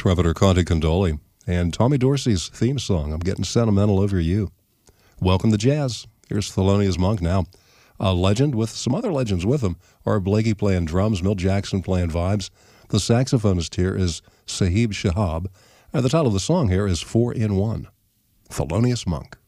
Trumpeter Conte Condoli and Tommy Dorsey's theme song, I'm Getting Sentimental Over You. Welcome to jazz. Here's Thelonious Monk now. A legend with some other legends with him are Blakey playing drums, Milt Jackson playing vibes. The saxophonist here is Sahib Shahab. And the title of the song here is 4 in 1. Thelonious Monk.